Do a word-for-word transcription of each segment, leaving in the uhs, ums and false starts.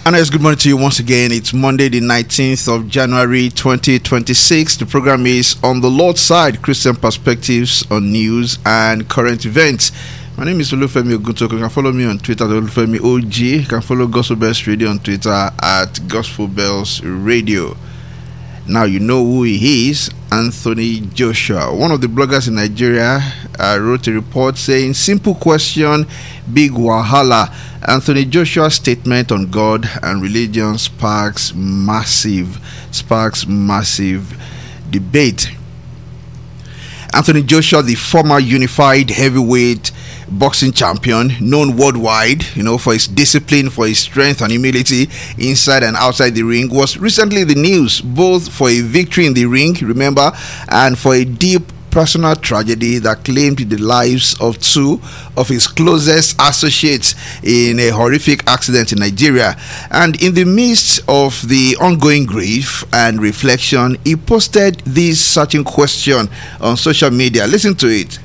And yes, good morning to you once again. It's Monday, the nineteenth of January, twenty twenty-six. The program is On the Lord's Side, Christian Perspectives on News and Current Events. My name is Olufemi Oguntoko. You can follow me on Twitter at Olufemi O G. You can follow Gospel Bells Radio on Twitter at Gospel Bells Radio. Now you know who he is. Anthony Joshua, one of the bloggers in Nigeria, uh, wrote a report saying, simple question, big wahala. Anthony Joshua's statement on God and religion sparks massive, sparks massive debate. Anthony Joshua, the former unified heavyweight boxing champion, known worldwide, you know, for his discipline, for his strength and humility inside and outside the ring, was recently in the news, both for a victory in the ring, remember, and for a deep personal tragedy that claimed the lives of two of his closest associates in a horrific accident in Nigeria. And in the midst of the ongoing grief and reflection, he posted this searching question on social media. Listen to it.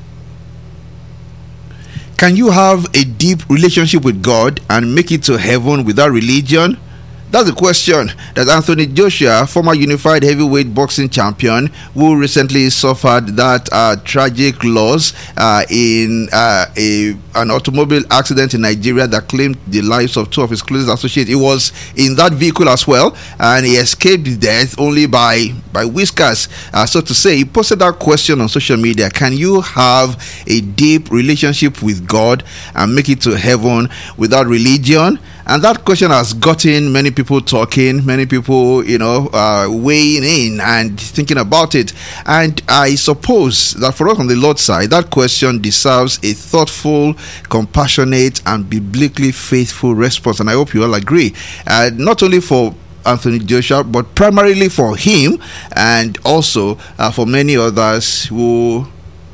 Can you have a deep relationship with God and make it to heaven without religion? That's the question that Anthony Joshua, former unified heavyweight boxing champion, who recently suffered that uh, tragic loss uh, in uh, a an automobile accident in Nigeria that claimed the lives of two of his closest associates. He was in that vehicle as well, and he escaped death only by by whiskers, uh, so to say. He posted that question on social media: can you have a deep relationship with God and make it to heaven without religion? And that question has gotten many people talking, many people, you know, uh, weighing in and thinking about it. And I suppose that for us on the Lord's side, that question deserves a thoughtful, compassionate, and biblically faithful response. And I hope you all agree. Uh, not only for Anthony Joshua, but primarily for him, and also uh, for many others who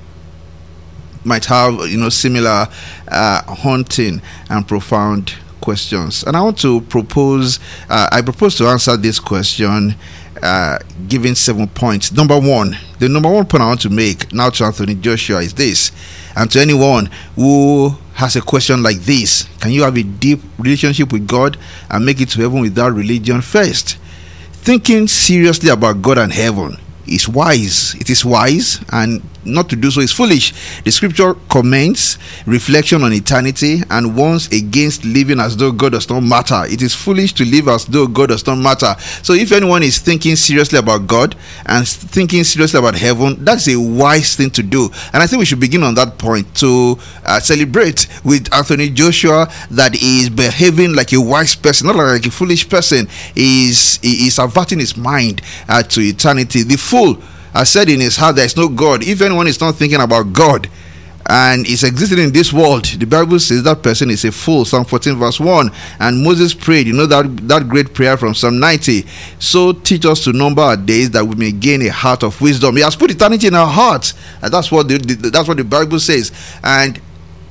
might have, you know, similar uh, haunting and profound questions. And I want to propose, uh, I propose to answer this question uh, giving seven points. Number one, the number one point I want to make now to Anthony Joshua is this, and to anyone who has a question like this: can you have a deep relationship with God and make it to heaven without religion? First, thinking seriously about God and heaven is wise. It is wise, and not to do so is foolish. The scripture comments reflection on eternity and warns against living as though God does not matter. It is foolish to live as though God does not matter. So if anyone is thinking seriously about God and thinking seriously about heaven, that's a wise thing to do. And I think we should begin on that point to uh, celebrate with Anthony Joshua that he is behaving like a wise person, not like a foolish person. He is, he is averting his mind uh, to eternity. The fool has said in his heart there is no God. If anyone is not thinking about God and is existing in this world, the Bible says that person is a fool. Psalm fourteen verse one. And Moses prayed, you know, that that great prayer from Psalm ninety. So teach us to number our days that we may gain a heart of wisdom. He has put eternity in our hearts, and that's what the, the, that's what the Bible says. And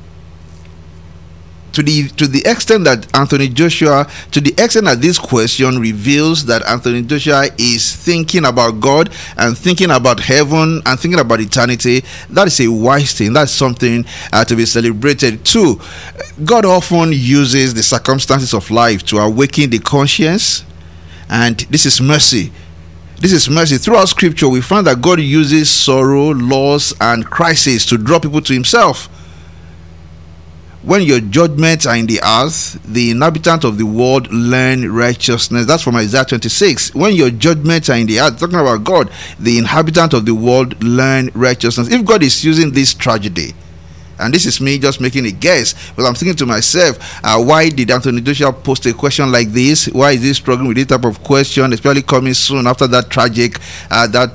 To the to the extent that Anthony Joshua, to the extent that this question reveals that Anthony Joshua is thinking about God and thinking about heaven and thinking about eternity, that is a wise thing. That's something uh, to be celebrated. Two, God often uses the circumstances of life to awaken the conscience, and this is mercy. This is mercy. Throughout Scripture, we find that God uses sorrow, loss, and crisis to draw people to Himself. When your judgments are in the earth, the inhabitants of the world learn righteousness. That's from Isaiah twenty-six. When your judgments are in the earth, talking about God, the inhabitants of the world learn righteousness. If God is using this tragedy, and this is me just making a guess, but I'm thinking to myself, uh, why did Anthony Joshua post a question like this? Why is he struggling with this type of question, especially coming soon after that tragic, uh, that